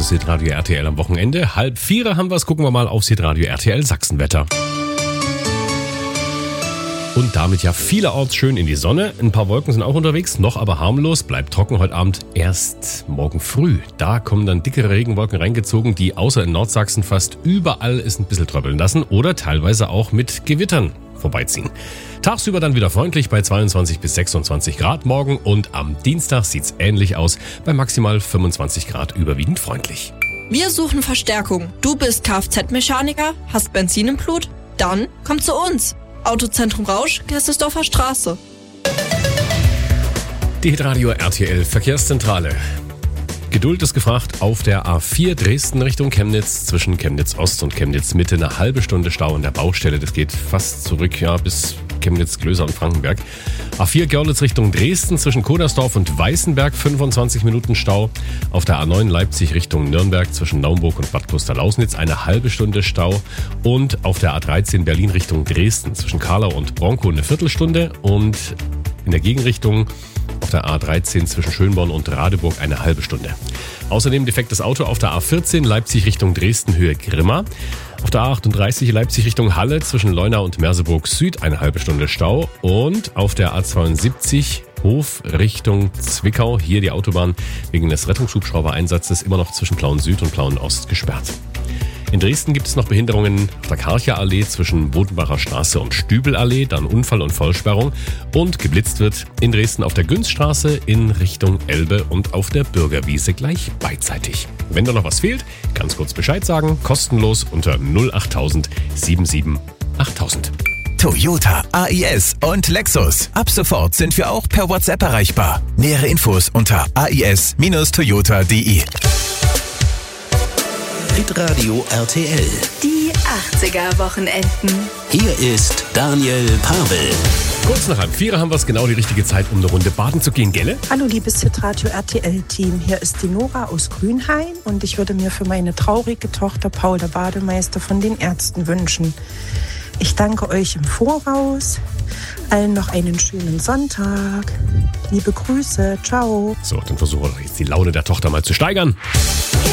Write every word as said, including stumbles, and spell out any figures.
aus Hitradio R T L am Wochenende. Halb vier haben wir es, gucken wir mal aufs Hitradio R T L Sachsenwetter. Und damit ja vielerorts schön in die Sonne. Ein paar Wolken sind auch unterwegs, noch aber harmlos. Bleibt trocken heute Abend erst morgen früh. Da kommen dann dickere Regenwolken reingezogen, die außer in Nordsachsen fast überall es ein bisschen tröppeln lassen oder teilweise auch mit Gewittern vorbeiziehen. Tagsüber dann wieder freundlich bei zweiundzwanzig bis sechsundzwanzig Grad morgen und am Dienstag sieht's ähnlich aus, bei maximal fünfundzwanzig Grad überwiegend freundlich. Wir suchen Verstärkung. Du bist Kfz-Mechaniker, hast Benzin im Blut? Dann komm zu uns. Autozentrum Rausch, Gerstesdorfer Straße. Die Hitradio R T L Verkehrszentrale. Geduld ist gefragt auf der A vier Dresden Richtung Chemnitz, zwischen Chemnitz Ost und Chemnitz Mitte eine halbe Stunde Stau an der Baustelle. Das geht fast zurück, ja, bis Chemnitz, Klöser und Frankenberg. A vier Görlitz Richtung Dresden, zwischen Kodersdorf und Weißenberg fünfundzwanzig Minuten Stau. Auf der A neun Leipzig Richtung Nürnberg, zwischen Naumburg und Bad Klosterlausnitz eine halbe Stunde Stau. Und auf der A dreizehn Berlin Richtung Dresden, zwischen Karlau und Bronkow eine Viertelstunde. Und in der Gegenrichtung auf der A dreizehn zwischen Schönborn und Radeburg eine halbe Stunde. Außerdem defektes Auto auf der A vierzehn Leipzig Richtung Dresden Höhe Grimma. Auf der A achtunddreißig Leipzig Richtung Halle zwischen Leuna und Merseburg Süd eine halbe Stunde Stau. Und auf der A zweiundsiebzig Hof Richtung Zwickau, hier die Autobahn wegen des Rettungshubschrauber-Einsatzes immer noch zwischen Plauen Süd und Plauen Ost gesperrt. In Dresden gibt es noch Behinderungen auf der Karcher Allee zwischen Bodenbacher Straße und Stübelallee, dann Unfall- und Vollsperrung. Und geblitzt wird in Dresden auf der Günzstraße in Richtung Elbe und auf der Bürgerwiese gleich beidseitig. Wenn da noch was fehlt, ganz kurz Bescheid sagen, kostenlos unter null achttausend siebenundsiebzig achttausend. Toyota, A I S und Lexus. Ab sofort sind wir auch per WhatsApp erreichbar. Nähere Infos unter a i s Bindestrich toyota punkt d e. Hitradio R T L. Die achtziger-Wochenenden. Hier ist Daniel Pavel. Kurz nach halb vier haben wir es, genau die richtige Zeit, um eine Runde baden zu gehen, gell? Hallo liebes Hitradio R T L-Team, hier ist die Nora aus Grünhain und ich würde mir für meine traurige Tochter Paul, der Bademeister, von den Ärzten wünschen. Ich danke euch im Voraus, allen noch einen schönen Sonntag. Liebe Grüße, ciao. So, dann versuchen wir doch jetzt die Laune der Tochter mal zu steigern.